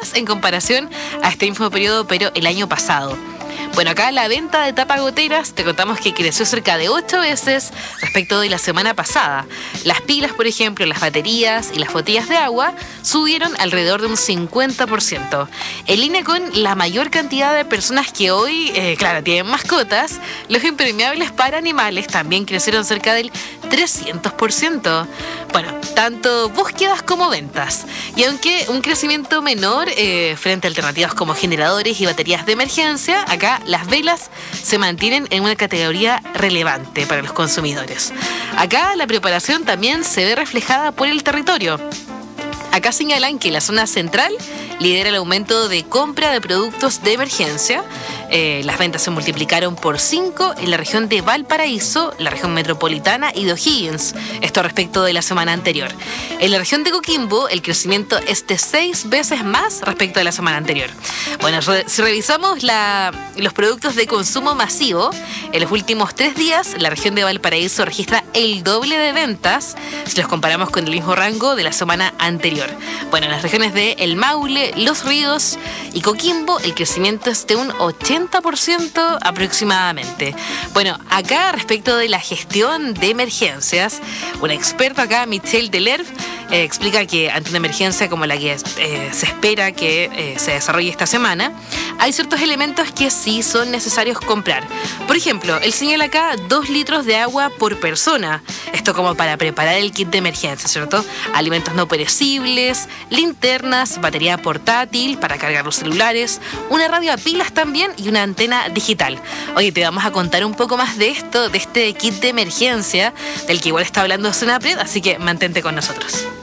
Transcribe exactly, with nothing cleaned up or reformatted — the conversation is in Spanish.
más en comparación a este mismo periodo, pero el año pasado. Bueno, acá la venta de tapagoteras te contamos que creció cerca de ocho veces respecto de la semana pasada. Las pilas, por ejemplo, las baterías y las botellas de agua subieron alrededor de un cincuenta por ciento. En línea con la mayor cantidad de personas que hoy, eh, claro, tienen mascotas, los impermeables para animales también crecieron cerca del trescientos por ciento. Bueno, tanto búsquedas como ventas. Y aunque un crecimiento menor eh, frente a alternativas como generadores y baterías de emergencia, acá las velas se mantienen en una categoría relevante para los consumidores. Acá la preparación también se ve reflejada por el territorio. Acá señalan que la zona central lidera el aumento de compra de productos de emergencia. Eh, las ventas se multiplicaron por cinco en la región de Valparaíso, la región metropolitana y de O'Higgins. Esto respecto de la semana anterior. En la región de Coquimbo, el crecimiento es de seis veces más respecto de la semana anterior. Bueno, re- si revisamos la, los productos de consumo masivo, en los últimos tres días, la región de Valparaíso registra el doble de ventas si los comparamos con el mismo rango de la semana anterior. Bueno, en las regiones de El Maule, Los Ríos y Coquimbo, el crecimiento es de un ochenta por ciento aproximadamente. Bueno, acá respecto de la gestión de emergencias, un experto acá, Michel Delerve, eh, explica que ante una emergencia como la que eh, se espera que eh, se desarrolle esta semana, hay ciertos elementos que sí son necesarios comprar. Por ejemplo, él señala acá dos litros de agua por persona. Esto como para preparar el kit de emergencia, ¿cierto? Alimentos no perecibles, linternas, batería portátil para cargar los celulares, una radio a pilas también y una antena digital. Oye, te vamos a contar un poco más de esto, de este kit de emergencia, del que igual está hablando Senapred, así que mantente con nosotros.